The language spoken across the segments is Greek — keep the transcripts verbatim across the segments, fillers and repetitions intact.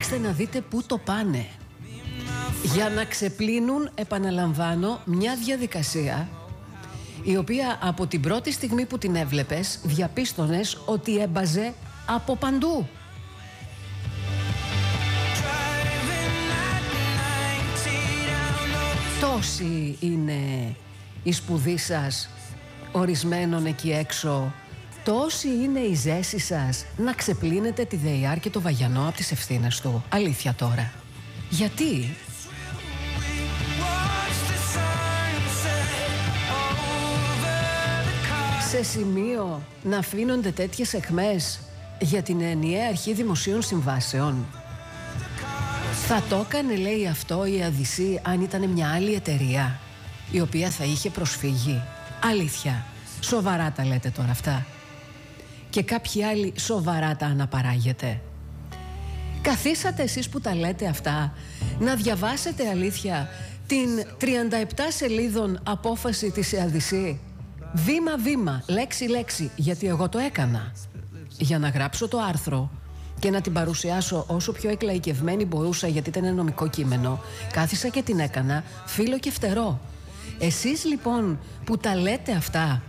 Κοιτάξτε να δείτε πού το πάνε. Για να ξεπλύνουν, επαναλαμβάνω, μια διαδικασία η οποία από την πρώτη στιγμή που την έβλεπες διαπίστωνες ότι έμπαζε από παντού. Τόσοι είναι οι σπουδοί σας ορισμένων εκεί έξω, τόσοι είναι η ζέση σας να ξεπλύνετε τη ΔΕΙΑΡ και το Βαγιανό από τις ευθύνες του. Αλήθεια τώρα. Γιατί? Σε σημείο να αφήνονται τέτοιες αιχμές για την ενιαία αρχή δημοσίων συμβάσεων. Θα το έκανε, λέει, αυτό η Αδυσσή αν ήταν μια άλλη εταιρεία η οποία θα είχε προσφύγει? Αλήθεια, σοβαρά τα λέτε τώρα αυτά? Και κάποιοι άλλοι σοβαρά τα αναπαράγετε? Καθίσατε εσείς που τα λέτε αυτά να διαβάσετε, αλήθεια, την τριάντα επτά σελίδων απόφαση της Αδυσσή, βήμα βήμα, λέξη λέξη? Γιατί εγώ το έκανα για να γράψω το άρθρο και να την παρουσιάσω όσο πιο εκλαϊκευμένη μπορούσα, γιατί ήταν νομικό κείμενο. Κάθισα και την έκανα φύλλο και φτερό. Εσείς λοιπόν που τα λέτε αυτά,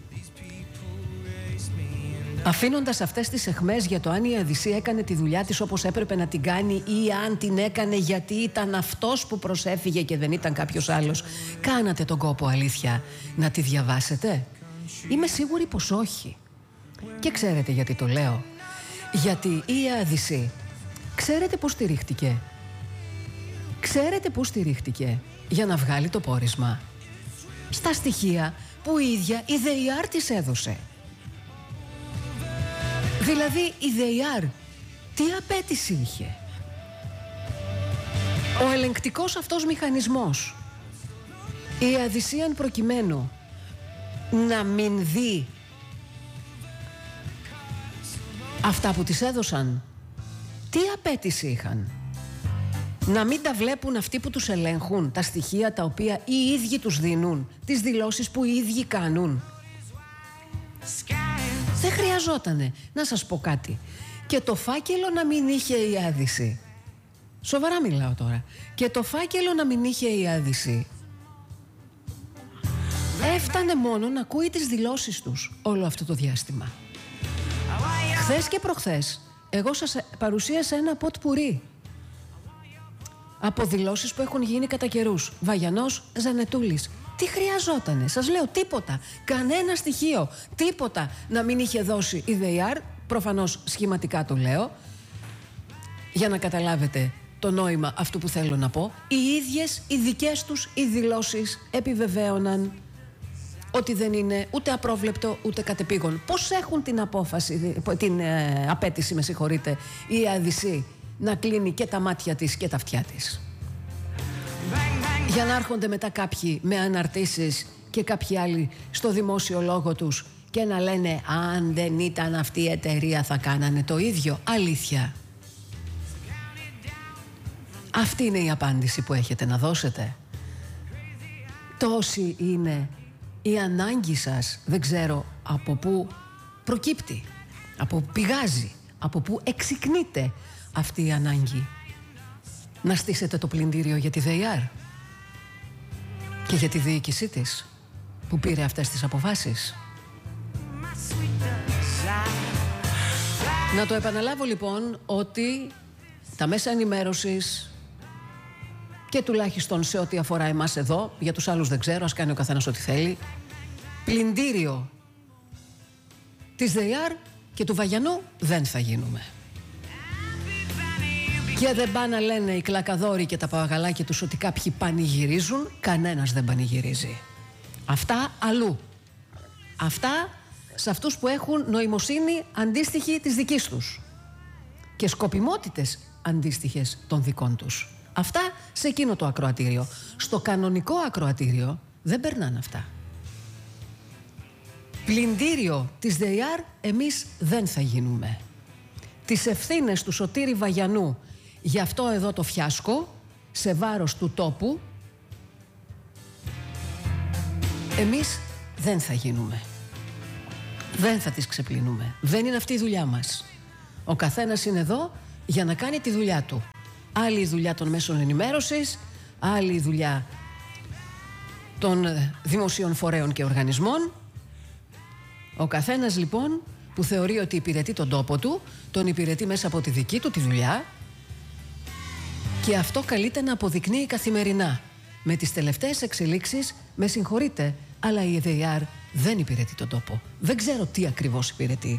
αφήνοντας αυτές τις αιχμές για το αν η Αδυσσή έκανε τη δουλειά της όπως έπρεπε να την κάνει ή αν την έκανε γιατί ήταν αυτός που προσέφυγε και δεν ήταν κάποιος άλλος, κάνατε τον κόπο, αλήθεια, να τη διαβάσετε? Είμαι σίγουρη πως όχι. Και ξέρετε γιατί το λέω? Γιατί η Αδυσσή, ξέρετε πώς στηρίχτηκε? Ξέρετε πώς στηρίχτηκε για να βγάλει το πόρισμα? Στα στοιχεία που η ίδια η ΔΕΙΑΡ της έδωσε. Δηλαδή η ΔΕΙΑΡ τι απέτηση είχε? Ο ελεγκτικός αυτός μηχανισμός, η Αδυσσή αν προκειμένου να μην δει αυτά που της έδωσαν, τι απέτηση είχαν? Να μην τα βλέπουν αυτοί που τους ελέγχουν, τα στοιχεία τα οποία οι ίδιοι τους δίνουν, τις δηλώσεις που οι ίδιοι κάνουν? Δεν χρειαζότανε. Να σας πω κάτι. Και το φάκελο να μην είχε η Αδυσσή. Σοβαρά μιλάω τώρα. Και το φάκελο να μην είχε η Αδυσσή. Έφτανε μόνο να ακούει τις δηλώσεις τους όλο αυτό το διάστημα. Χθες και προχθές εγώ σας παρουσίασα ένα ποτ πουρί από δηλώσεις που έχουν γίνει κατά καιρούς. Βαγιανός, Ζανετούλης. Τι χρειαζότανε? Σας λέω τίποτα. Κανένα στοιχείο. Τίποτα να μην είχε δώσει η ΔΕΙΑΡ. Προφανώς σχηματικά το λέω, για να καταλάβετε το νόημα αυτού που θέλω να πω. Οι ίδιες οι δικές τους οι δηλώσεις επιβεβαίωναν ότι δεν είναι ούτε απρόβλεπτο ούτε κατεπήγον. Πώς έχουν την απόφαση, την ε, απέτηση, με συγχωρείτε, η Αδυσσή να κλείνει και τα μάτια της και τα αυτιά της? Για να έρχονται μετά κάποιοι με αναρτήσεις και κάποιοι άλλοι στο δημόσιο λόγο τους και να λένε αν δεν ήταν αυτή η εταιρεία θα κάνανε το ίδιο. Αλήθεια? Αυτή είναι η απάντηση που έχετε να δώσετε? Τόση είναι η ανάγκη σας, δεν ξέρω από πού προκύπτει, από πού πηγάζει, από πού εξυκνείται αυτή η ανάγκη να στήσετε το πλυντήριο για τη ΔΕΙΑΡ και για τη διοίκησή της που πήρε αυτές τις αποφάσεις. Να το επαναλάβω λοιπόν ότι τα μέσα ενημέρωσης, και τουλάχιστον σε ό,τι αφορά εμάς εδώ, για τους άλλους δεν ξέρω, ας κάνει ο καθένας ό,τι θέλει, πλυντήριο της ΔΕΙΑΡ και του Βαγιανού δεν θα γίνουμε. Και δεν πάνε να λένε οι κλακαδόροι και τα παπαγαλάκια τους ότι κάποιοι πανηγυρίζουν. Κανένας δεν πανηγυρίζει. Αυτά αλλού. Αυτά σε αυτούς που έχουν νοημοσύνη αντίστοιχη της δικής τους και σκοπιμότητες αντίστοιχες των δικών τους. Αυτά σε εκείνο το ακροατήριο. Στο κανονικό ακροατήριο δεν περνάνε αυτά. Πλυντήριο της ΔΕΙΑΡ εμείς δεν θα γίνουμε. Τις ευθύνες του Σωτήρη Βαγιανού για αυτό εδώ το φιάσκο σε βάρος του τόπου εμείς δεν θα γίνουμε. Δεν θα τις ξεπλύνουμε. Δεν είναι αυτή η δουλειά μας. Ο καθένας είναι εδώ για να κάνει τη δουλειά του. άλλη η δουλειά των μέσων ενημέρωσης, άλλη η δουλειά των δημοσίων φορέων και οργανισμών. Ο καθένας λοιπόν που θεωρεί ότι υπηρετεί τον τόπο του, τον υπηρετεί μέσα από τη δική του τη δουλειά, και αυτό καλείται να αποδεικνύει καθημερινά. Με τις τελευταίες εξελίξεις, με συγχωρείτε, αλλά η ΕΔ Ε Αρ δεν υπηρετεί τον τόπο. Δεν ξέρω τι ακριβώς υπηρετεί.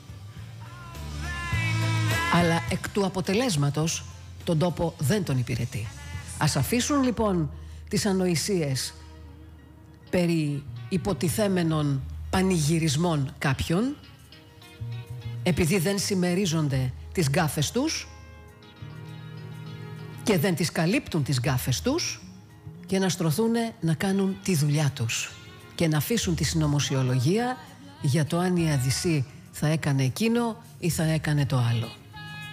Αλλά εκ του αποτελέσματος τον τόπο δεν τον υπηρετεί. Ας αφήσουν λοιπόν τις ανοησίες περί υποτιθέμενων πανηγυρισμών κάποιων, επειδή δεν συμμερίζονται τις γκάφες τους και δεν τις καλύπτουν τις γκάφες τους, και να στρωθούν να κάνουν τη δουλειά τους και να αφήσουν τη συνωμοσιολογία για το αν η Αδυσσή θα έκανε εκείνο ή θα έκανε το άλλο.